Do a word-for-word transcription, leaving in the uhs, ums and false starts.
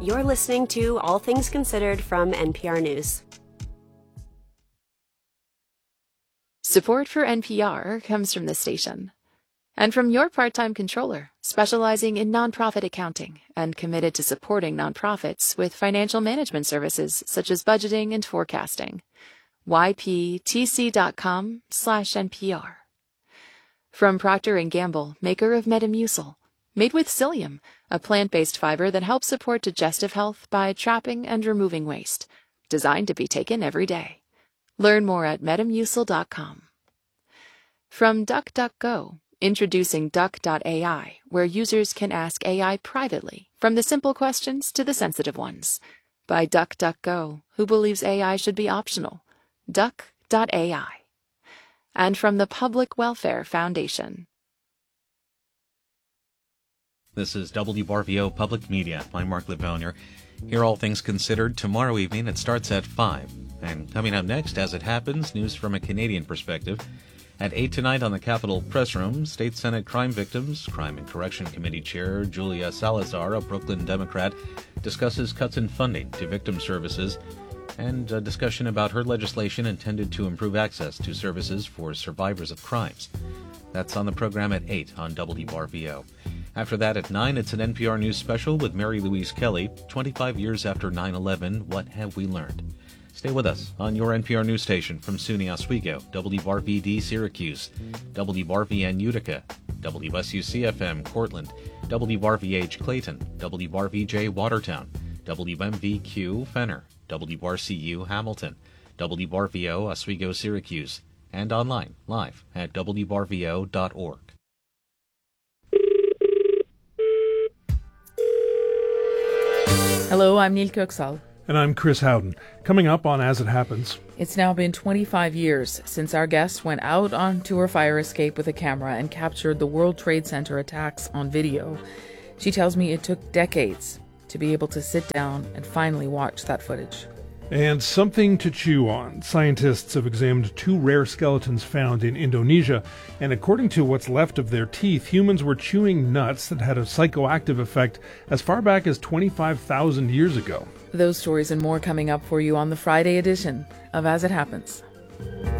You're listening to All Things Considered from N P R News. Support for N P R comes from this station and from your part-time controller, specializing in nonprofit accounting and committed to supporting nonprofits with financial management services such as budgeting and forecasting. Y P T C dot com slash N P R. From Procter and Gamble, maker of Metamucil, made with psyllium, a plant-based fiber that helps support digestive health by trapping and removing waste, designed to be taken every day. Learn more at metamucil dot com. From DuckDuckGo, introducing Duck dot A I, where users can ask A I privately, from the simple questions to the sensitive ones. By DuckDuckGo, who believes A I should be optional. Duck dot A I. And from the Public Welfare Foundation. This is W R V O Public Media. I'm Mark Livonier. Hear All Things Considered tomorrow evening. It starts at five. And coming up next, as it happens, news from a Canadian perspective. At eight tonight on the Capitol Press Room, State Senate Crime Victims, Crime and Correction Committee Chair Julia Salazar, a Brooklyn Democrat, discusses cuts in funding to victim services and a discussion about her legislation intended to improve access to services for survivors of crimes. That's on the program at eight on W R V O. After that, at nine, it's an N P R News special with Mary Louise Kelly, twenty-five years after nine eleven, What Have We Learned? Stay with us on your N P R News station from SUNY Oswego, W R V D Syracuse, W R V N Utica, W S U C F M Cortland, W R V H Clayton, W R V J Watertown, W M V Q Fenner, W R C U Hamilton, W R V O Oswego Syracuse, and online, live at W R V O dot org. Hello, I'm Neil Köksal. And I'm Chris Howden. Coming up on As It Happens. It's now been twenty-five years since our guest went out onto her fire escape with a camera and captured the World Trade Center attacks on video. She tells me it took decades to be able to sit down and finally watch that footage. And something to chew on. Scientists have examined two rare skeletons found in Indonesia, and according to what's left of their teeth, humans were chewing nuts that had a psychoactive effect as far back as twenty-five thousand years ago. Those stories and more coming up for you on the Friday edition of As It Happens.